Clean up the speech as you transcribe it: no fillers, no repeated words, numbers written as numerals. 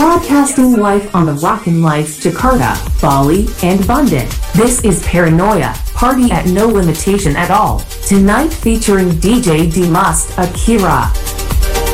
Broadcasting live on the Rockin' Lights Jakarta, Bali, and Bandung. This is Paranoia, party at no limitation at all. Tonight featuring DJ Dimas Akira.